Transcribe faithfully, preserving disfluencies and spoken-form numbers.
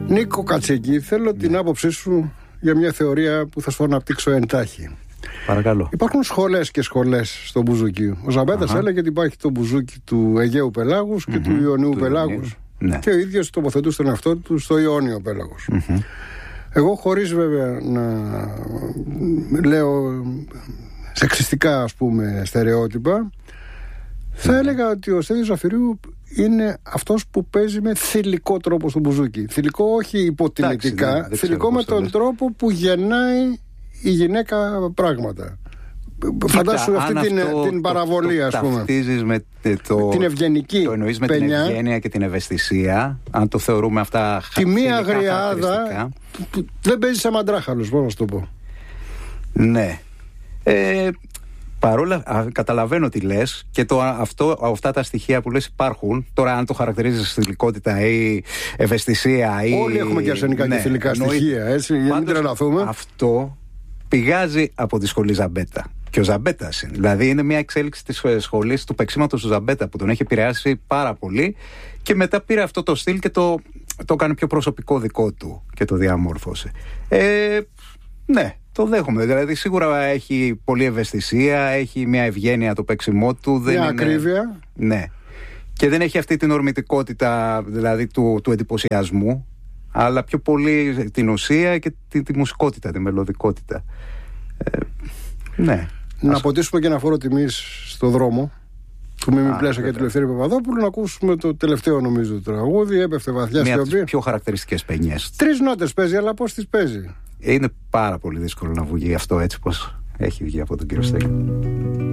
Νίκο Κατσίκη, θέλω yeah. την άποψή σου για μια θεωρία που θα σου αναπτύξω εντάχει. Παρακαλώ. Υπάρχουν σχολές και σχολές στο μπουζούκι. Ο Ζαμπέτας uh-huh. έλεγε ότι υπάρχει το μπουζούκι του Αιγαίου πελάγους και mm-hmm. του Ιωνίου του πελάγους. Ναι. Και ο ίδιος τοποθετούσε τον εαυτό του στο Ιόνιο πέλαγος. Mm-hmm. Εγώ, χωρίς βέβαια να λέω σεξιστικά, ας πούμε, στερεότυπα, θα έλεγα ότι ο Στέλιος Ζαφυρίου είναι αυτός που παίζει με θηλυκό τρόπο στο μπουζούκι. Θηλυκό όχι υποτιμητικά, ναι, θηλυκό με τον τρόπο που γεννάει η γυναίκα πράγματα. Κοίτα, φαντάσου αυτή την, την παραβολή, το, το, ας πούμε. Ταυτίζεις με το, την ευγενική το εννοείς με παινιά, την ευγένεια και την ευαισθησία. Αν το θεωρούμε αυτά τη μία αγριάδα που δεν παίζει σαν μαντράχαλος, πώς να σου το πω. Ναι. Ε, παρόλα, α, καταλαβαίνω τι λες και το, αυτό, αυτά τα στοιχεία που λες υπάρχουν. Τώρα, αν το χαρακτηρίζεις θηλυκότητα ή ευαισθησία ή... Όλοι έχουμε και αρσενικά ναι, και θηλυκά εννοεί, στοιχεία, έτσι, για να μην τρελαθούμε. Αυτό πηγάζει από τη σχολή Ζαμπέτα. Και ο Ζαμπέτας είναι. Δηλαδή, είναι μια εξέλιξη της σχολής του παίξηματος του Ζαμπέτα που τον έχει επηρεάσει πάρα πολύ. Και μετά πήρε αυτό το στυλ και το, το έκανε πιο προσωπικό δικό του και το διαμόρφωσε. Ε, ναι, το δέχομαι. Δηλαδή, σίγουρα έχει πολλή ευαισθησία, έχει μια ευγένεια το παίξιμό του. Μια είναι... ακρίβεια. Ναι. Και δεν έχει αυτή την ορμητικότητα δηλαδή του, του εντυπωσιασμού, αλλά πιο πολύ την ουσία και τη, τη μουσικότητα, τη μελωδικότητα. Ε, ναι. Να Ας... αποτίσουμε και ένα φόρο τιμής στο δρόμο του Μίμη Πλέσσα και του Ελευθέρη Παπαδόπουλου, να ακούσουμε το τελευταίο νομίζω τραγούδι. Έπεφτε βαθιά σιωπή. Μια από τις πιο χαρακτηριστικές παινιές. Τρεις νότες παίζει, αλλά πώς τις παίζει. Είναι πάρα πολύ δύσκολο να βγει αυτό έτσι πως έχει βγει από τον κύριο Στέλιο.